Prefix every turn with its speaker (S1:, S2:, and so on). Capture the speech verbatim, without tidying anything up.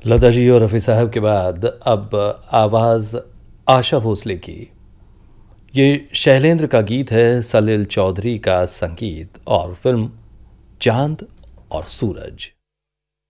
S1: लता जी और रफ़ी साहब के बाद अब आवाज़ आशा भोसले की। ये शैलेंद्र का गीत है, सलील चौधरी का संगीत और फिल्म चांद और सूरज।